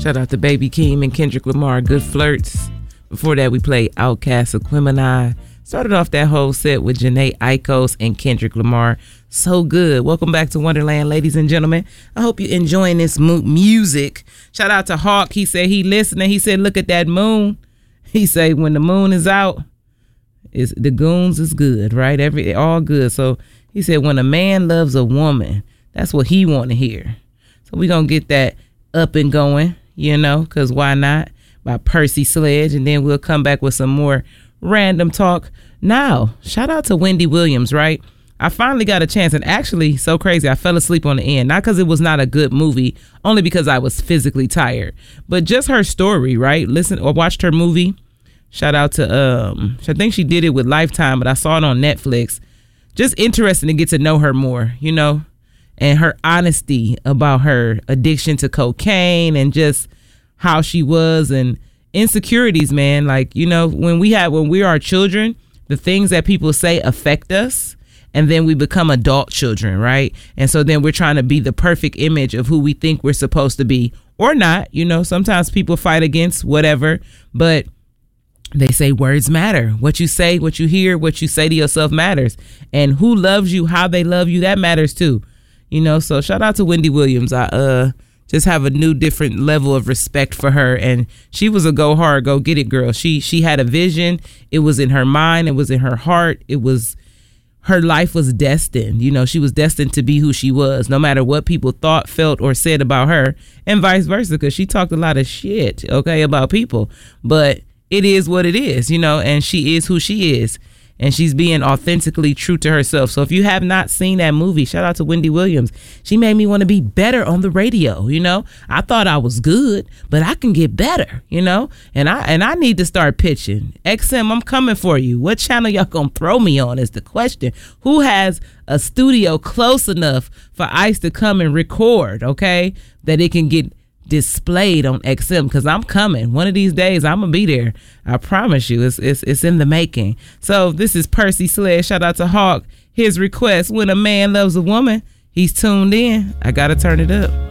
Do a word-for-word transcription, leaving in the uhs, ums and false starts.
Shout out to Baby Keem and Kendrick Lamar, Good Flirts. Before that, we played Outkast, Aquemini. Started off that whole set with Jhené Aiko and Kendrick Lamar. So good. Welcome back to Wonderland, ladies and gentlemen. I hope you're enjoying this mu- music. Shout out to Hawk. He said he listening. He said, look at that moon. He said when the moon is out, it's, the goons is good, right? Every all good. So he said when a man loves a woman, that's what he want to hear. So we're going to get that up and going, you know, because why not? By Percy Sledge. And then we'll come back with some more random talk. Now, shout out to Wendy Williams, right? I finally got a chance, and actually, so crazy, I fell asleep on the end. Not because it was not a good movie, only because I was physically tired. But just her story, right? Listen or watched her movie. Shout out to, um, I think she did it with Lifetime, but I saw it on Netflix. Just interesting to get to know her more, you know, and her honesty about her addiction to cocaine and just how she was and insecurities, man. Like, you know, when we have, when we are children, the things that people say affect us. And then we become adult children, right? And so then we're trying to be the perfect image of who we think we're supposed to be or not. You know, sometimes people fight against whatever, but they say words matter. What you say, what you hear, what you say to yourself matters. And who loves you, how they love you, that matters too. You know, so shout out to Wendy Williams. I uh just have a new different level of respect for her. And she was a go hard, go get it girl. She she had a vision. It was in her mind. It was in her heart. It was her life was destined. You know, she was destined to be who she was, no matter what people thought, felt, or said about her, and vice versa, because she talked a lot of shit, okay, about people. But it is what it is, you know, and she is who she is. And she's being authentically true to herself. So if you have not seen that movie, shout out to Wendy Williams. She made me want to be better on the radio, you know. I thought I was good, but I can get better, you know. And I and I need to start pitching. X M, I'm coming for you. What channel y'all gonna throw me on is the question. Who has a studio close enough for Ice to come and record, okay, that it can get displayed on X M? Because I'm coming one of these days. I'm gonna be there. I promise you. It's it's it's in the making. So this is Percy Sledge. Shout out to Hawk. His request: when a man loves a woman, he's tuned in. I gotta turn it up.